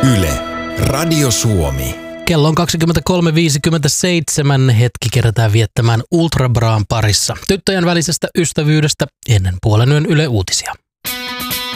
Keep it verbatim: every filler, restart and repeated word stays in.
Yle, Radio Suomi. Kello on kaksikymmentäkolme viisikymmentäseitsemän. Hetki kerätään viettämään Ultra Braan parissa. Tyttöjen välisestä ystävyydestä ennen puolen yön Yle Uutisia.